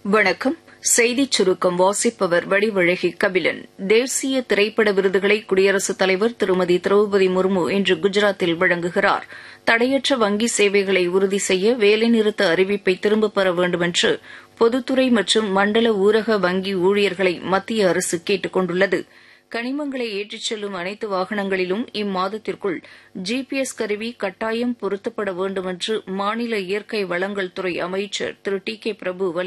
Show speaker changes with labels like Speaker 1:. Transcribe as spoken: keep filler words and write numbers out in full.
Speaker 1: வணக்கம். செய்திச் சுருக்கம் வாசிப்பவர் வடிவழகி கபிலன். தேசிய திரைப்பட விருதுகளை குடியரசுத் தலைவர் திருமதி திரௌபதி முர்மு இன்று குஜராத்தில் வழங்குகிறார். தடையற்ற வங்கி சேவைகளை உறுதி செய்ய வேலைநிறுத்த அறிவிப்பை திரும்பப் பெற வேண்டுமென்று பொதுத்துறை மற்றும் மண்டல ஊரக வங்கி ஊழியர்களை மத்திய அரசு கேட்டுக் கொண்டுள்ளது. கனிமங்களை ஏற்றிச் செல்லும் அனைத்து வாகனங்களிலும் இம்மாதத்திற்குள் ஜி பி எஸ் கருவி கட்டாயம் பொருத்தப்பட வேண்டுமென்று மாநில இயற்கை வளங்கள் துறை அமைச்சர் திரு டி கே பிரபு